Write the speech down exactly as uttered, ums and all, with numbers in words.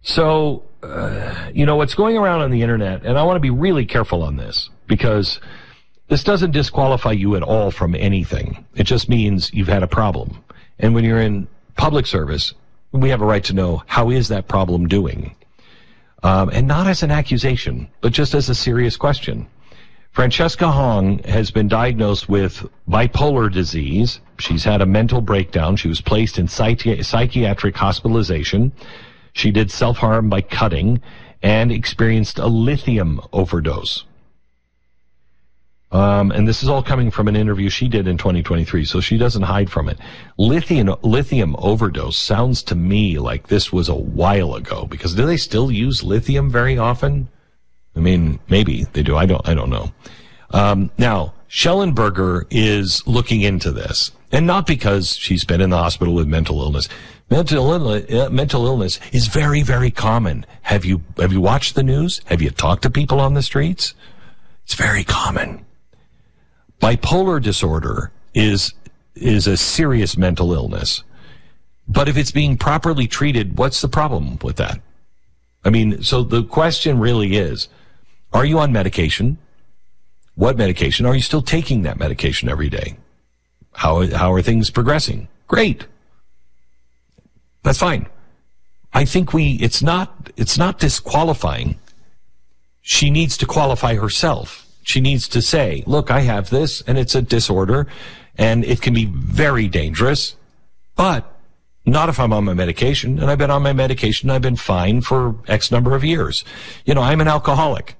So, uh, you know, what's going around on the internet, and I want to be really careful on this, because this doesn't disqualify you at all from anything. It just means you've had a problem. And when you're in public service, we have a right to know, how is that problem doing? Um, and not as an accusation, but just as a serious question. Francesca Hong has been diagnosed with bipolar disease. She's had a mental breakdown. She was placed in psychi- psychiatric hospitalization. She did self-harm by cutting and experienced a lithium overdose. Um, and this is all coming from an interview she did in twenty twenty-three, so she doesn't hide from it. Lithium, lithium overdose sounds to me like this was a while ago, because do they still use lithium very often? I mean, maybe they do. I don't, I don't know. Um, now, Schellenberger is looking into this, and not because she's been in the hospital with mental illness. Mental illness, uh, mental illness is very, very common. Have you, have you watched the news? Have you talked to people on the streets? It's very common. Bipolar disorder is, is a serious mental illness. But if it's being properly treated, what's the problem with that? I mean, so the question really is, are you on medication? What medication? Are you still taking that medication every day? How, how are things progressing? Great. That's fine. I think we, it's not, it's not disqualifying. She needs to qualify herself. She needs to say, look, I have this, and it's a disorder, and it can be very dangerous, but not if I'm on my medication, and I've been on my medication, I've been fine for X number of years. You know, I'm an alcoholic.